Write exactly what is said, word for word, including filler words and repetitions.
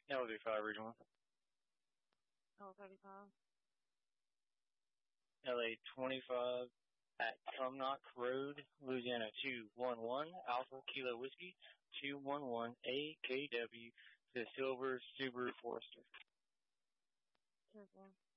L thirty-five, Regional. L thirty-five. L A twenty-five at Cumnock Road, Louisiana two one one, Alpha Kilo Whiskey, two one one A K W, to Silver Subaru Forester. Two one.